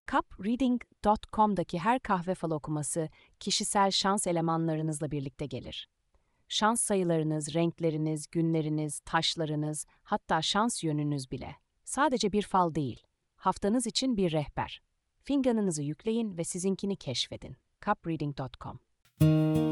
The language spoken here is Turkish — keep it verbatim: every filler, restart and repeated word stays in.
cup reading nokta com'daki her kahve falı okuması kişisel şans elemanlarınızla birlikte gelir. Şans sayılarınız, renkleriniz, günleriniz, taşlarınız, hatta şans yönünüz bile. Sadece bir fal değil, haftanız için bir rehber. Finganınızı yükleyin ve sizinkini keşfedin. cup reading nokta com